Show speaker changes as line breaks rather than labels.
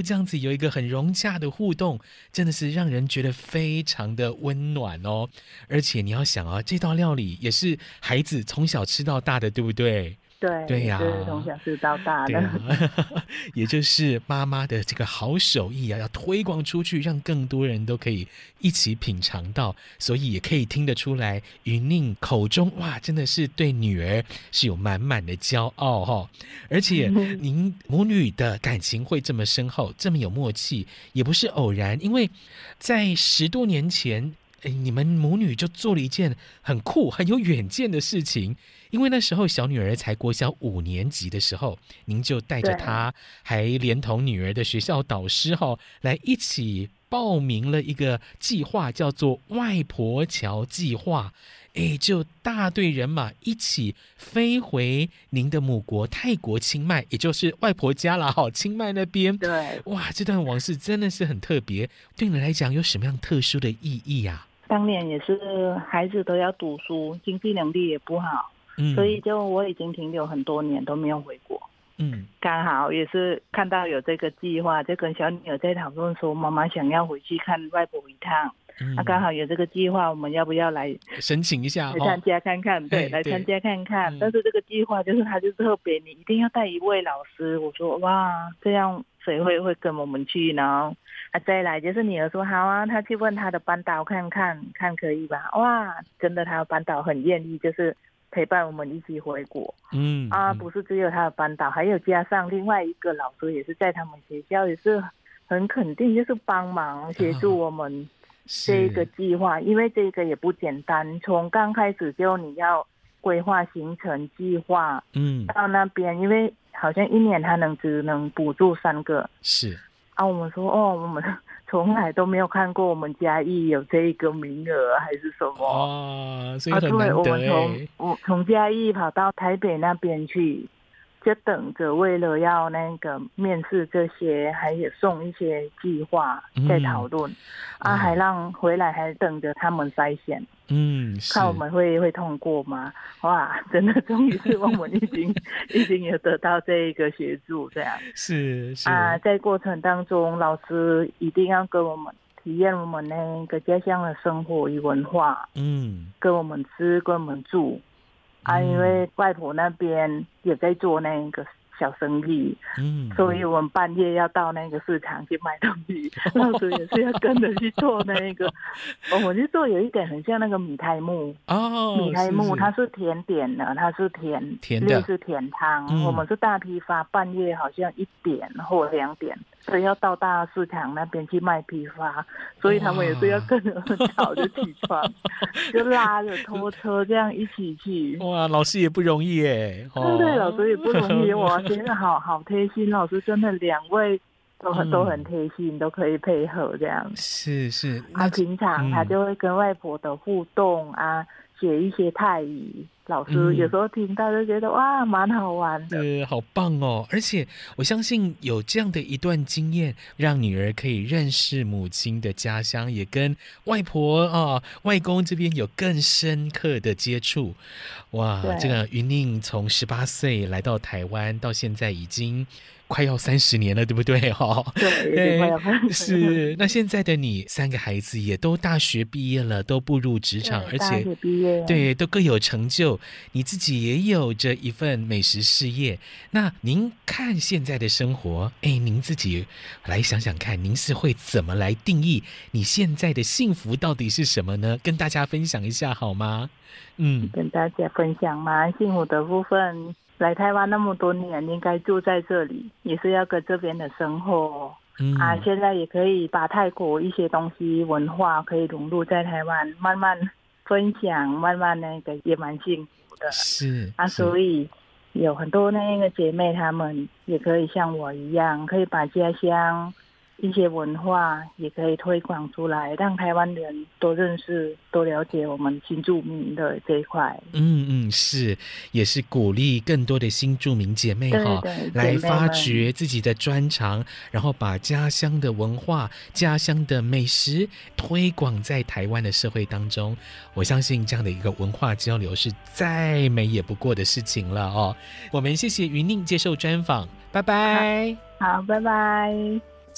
这样子有一个很融洽的互动，真的是让人觉得非常的温暖哦。而且你要想啊，这道料理也是孩子从小吃到大的，对不对？对呀，
是从小吃到大的。
对呀，也就是妈妈的这个好手艺啊，要推广出去，让更多人都可以一起品尝到，所以也可以听得出来，云宁口中哇，真的是对女儿是有满满的骄傲哈。而且您母女的感情会这么深厚，这么有默契，也不是偶然，因为在10多年前。你们母女就做了一件很酷、很有远见的事情，因为那时候小女儿才国小5年级的时候，您就带着她，还连同女儿的学校导师来一起报名了一个计划，叫做外婆桥计划。就大队人马一起飞回您的母国泰国清迈，也就是外婆家啦，清迈那边。
对，
哇，这段往事真的是很特别，对你来讲有什么样特殊的意义啊？
当年也是孩子都要读书，经济能力也不好，所以就我已经停留很多年都没有回国。刚好也是看到有这个计划，就跟小女儿在讨论说，妈妈想要回去看外婆一趟。刚好有这个计划，我们要不要来
申请一下，
来参加看看？对，来参加看看。但是这个计划就是它就是特别，你一定要带一位老师。我说哇，这样谁会跟我们去呢？再来就是女儿说好啊，她去问她的班导看可以吧？哇，真的她的班导很愿意，就是陪伴我们一起回国。不是只有她的班导，还有加上另外一个老师也是在他们学校，也是很肯定，就是帮忙协助我们这个计划。因为这个也不简单，从刚开始就你要规划行程计划，到那边，因为好像1年他只能补助3个。
是
我们说我们从来都没有看过我们嘉义有这个名额还是什么。
所以很难得。
我们从嘉义跑到台北那边去，就等着为了要那个面试这些，还有送一些计划在讨论。还让回来还等着他们筛选。看我们会通过吗？哇，真的终于是我们已经有得到这一个协助，这样
是
在过程当中，老师一定要跟我们体验我们那个家乡的生活与文化，跟我们吃，跟我们住因为外婆那边也在做那个小生意，所以我们半夜要到那个市场去买东西，老师也是要跟着去做那个。我们去做有一点很像那个米苔目米苔目它是甜点的，它是甜的，类似甜汤。我们是大批发，半夜好像1点或2点，所以要到大市场那边去卖批发，所以他们也是要跟着很早就起床，就拉着拖车这样一起去。
哇，老师也不容易耶。
对，老师也不容易。我觉得好贴心，老师真的2位都很贴心，都可以配合这样。
是
平常他就会跟外婆的互动学一些泰语。老师有时候听到就觉得哇，蛮好玩的。
好棒哦！而且我相信有这样的一段经验，让女儿可以认识母亲的家乡，也跟外婆外公这边有更深刻的接触。哇，这个云宁从18岁来到台湾，到现在已经快要30年了，对不对？
对，快要
是。那现在的你3个孩子也都大学毕业了，都步入职场，而且
大学毕业，
对，都各有成就。你自己也有着一份美食事业。那您看现在的生活，您自己来想想看，您是会怎么来定义你现在的幸福到底是什么呢？跟大家分享一下好吗？
跟大家分享嘛，幸福的部分。来台湾那么多年，应该住在这里，也是要跟这边的生活。现在也可以把泰国一些东西文化可以融入在台湾，慢慢分享，慢慢那个也蛮幸福的。
是
所以有很多那个姐妹，她们也可以像我一样，可以把家乡一些文化也可以推广出来，让台湾人多认识、多了解我们新住民的这一块。
是，也是鼓励更多的新住民姐妹来发掘自己的专长，然后把家乡的文化、家乡的美食推广在台湾的社会当中。我相信这样的一个文化交流是再美也不过的事情了我们谢谢云宁接受专访，拜拜。
好，拜拜。